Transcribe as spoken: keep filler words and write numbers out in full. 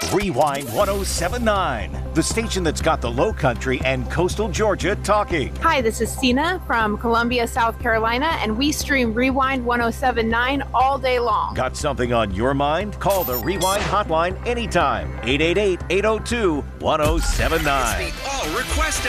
Rewind one oh seven point nine, the station that's got the Low Country and coastal Georgia talking. Hi, this is Sina from Columbia, South Carolina, and we stream Rewind one oh seven point nine all day long. Got something on your mind? Call the Rewind hotline anytime. eight eight eight, eight oh two, one oh seven nine. All request